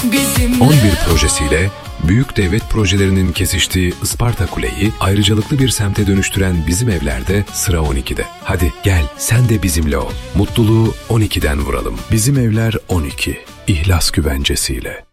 bizimle 11 projesiyle büyük devlet projelerinin kesiştiği Isparta Kule'yi ayrıcalıklı bir semte dönüştüren Bizim Evler'de sıra 12'de. Hadi gel sen de bizimle ol. Mutluluğu 12'den vuralım. Bizim Evler 12. İhlas güvencesiyle.